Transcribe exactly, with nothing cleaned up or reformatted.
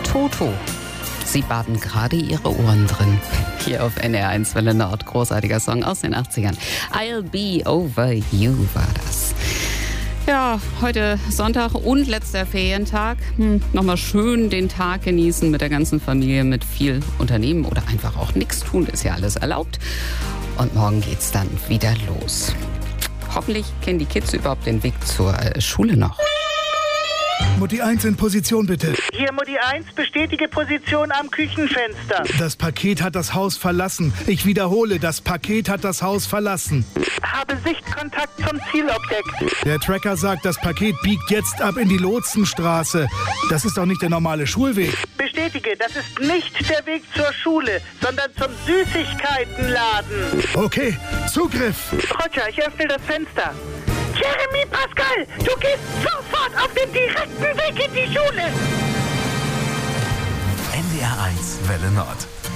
Toto. Sie baden gerade ihre Ohren drin. Hier auf N R eins Welle Nord. Großartiger Song aus den achtzigern. I'll be over you war das. Ja, heute Sonntag und letzter Ferientag. Hm, nochmal schön den Tag genießen mit der ganzen Familie, mit viel Unternehmen oder einfach auch nichts tun, ist ja alles erlaubt. Und morgen geht's dann wieder los. Hoffentlich kennen die Kids überhaupt den Weg zur äh, Schule noch. Mutti eins in Position, bitte. Hier, Mutti eins, bestätige Position am Küchenfenster. Das Paket hat das Haus verlassen. Ich wiederhole, das Paket hat das Haus verlassen. Habe Sichtkontakt zum Zielobjekt. Der Tracker sagt, das Paket biegt jetzt ab in die Lotsenstraße. Das ist doch nicht der normale Schulweg. Bestätige, das ist nicht der Weg zur Schule, sondern zum Süßigkeitenladen. Okay, Zugriff. Roger, ich öffne das Fenster. Jeremy Pascal, du gehst sofort auf den direkten Weg in die Schule. N D R eins Welle Nord.